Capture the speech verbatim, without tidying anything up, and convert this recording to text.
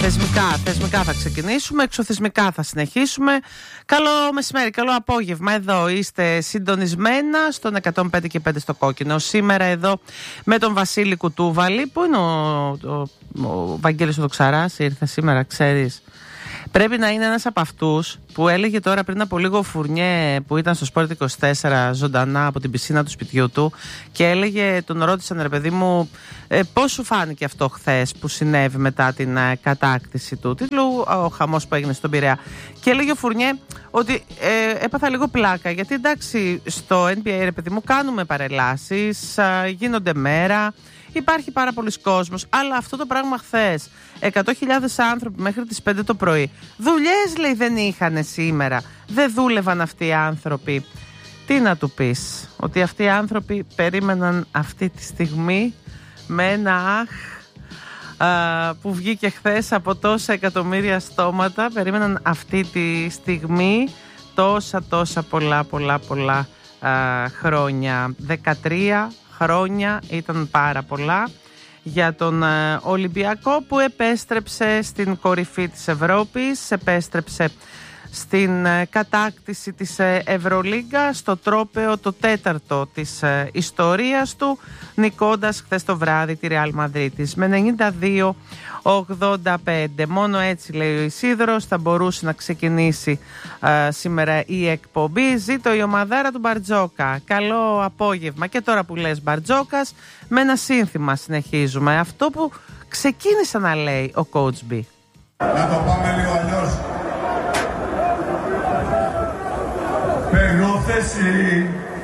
θεσμικά, θεσμικά θα ξεκινήσουμε, εξωθεσμικά θα συνεχίσουμε. Καλό μεσημέρι, καλό απόγευμα. Εδώ είστε συντονισμένα στον εκατόν πέντε και πέντε στο κόκκινο. Σήμερα εδώ με τον Βασίλη Κουτούβαλη. Πού είναι ο, ο, ο Βαγγέλης ο Δοξαράς, ήρθε σήμερα, ξέρεις. Πρέπει να είναι ένας από αυτούς που έλεγε τώρα πριν από λίγο ο Φουρνιέ που ήταν στο Σπορτ είκοσι τέσσερα ζωντανά από την πισίνα του σπιτιού του και έλεγε, τον ρώτησαν ρε παιδί μου, ε, πώς σου φάνηκε αυτό χθες που συνέβη μετά την ε, κατάκτηση του τίτλου, ο χαμός που έγινε στον Πειραιά. Και έλεγε ο Φουρνιέ ότι ε, έπαθα λίγο πλάκα γιατί εντάξει στο N B A ρε παιδί μου κάνουμε παρελάσεις, ε, γίνονται μέρα. Υπάρχει πάρα πολλοί κόσμος, αλλά αυτό το πράγμα χθες, εκατό χιλιάδες άνθρωποι μέχρι τις πέντε το πρωί, δουλειές λέει δεν είχαν σήμερα, δεν δούλευαν αυτοί οι άνθρωποι. Τι να του πεις, ότι αυτοί οι άνθρωποι περίμεναν αυτή τη στιγμή με ένα αχ α, που βγήκε χθες από τόσα εκατομμύρια στόματα, περίμεναν αυτή τη στιγμή τόσα τόσα πολλά πολλά πολλά α, χρόνια, δεκατρία χρόνια ήταν πάρα πολλά για τον ε, Ολυμπιακό που επέστρεψε στην κορυφή της Ευρώπης, επέστρεψε στην ε, κατάκτηση της ε, Ευρωλίγκα, στο τρόπαιο το τέταρτο της ε, ιστορίας του, νικώντας χθες το βράδυ τη Ρεάλ Μαδρίτης με ενενήντα δύο ογδόντα πέντε. Μόνο έτσι, λέει ο Ισίδωρος, θα μπορούσε να ξεκινήσει ε, σήμερα η εκπομπή. Ζήτω η ομαδάρα του Μπαρτζόκα. Καλό απόγευμα. Και τώρα που λες Μπαρτζόκας, με ένα σύνθημα συνεχίζουμε. Αυτό που ξεκίνησε να λέει ο Coach B. Να το πάμε λίγο αλλιώς. Παίρνω θέση